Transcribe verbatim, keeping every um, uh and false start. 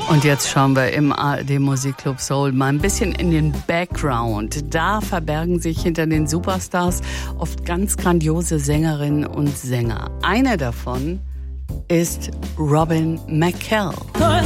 Und jetzt schauen wir im A R D Musikclub Soul mal ein bisschen in den Background. Da verbergen sich hinter den Superstars oft ganz grandiose Sängerinnen und Sänger. Eine davon ist Robin McCall.